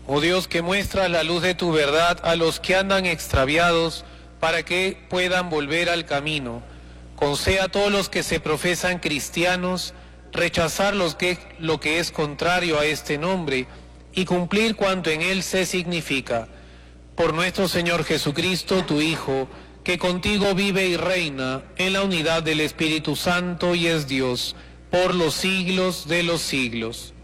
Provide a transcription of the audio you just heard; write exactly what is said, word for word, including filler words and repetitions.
Oh Dios, que muestras la luz de tu verdad a los que andan extraviados para que puedan volver al camino, concede a todos los que se profesan cristianos rechazar los que, lo que es contrario a este nombre y cumplir cuanto en él se significa. Por nuestro Señor Jesucristo, tu Hijo, que contigo vive y reina en la unidad del Espíritu Santo y es Dios, por los siglos de los siglos.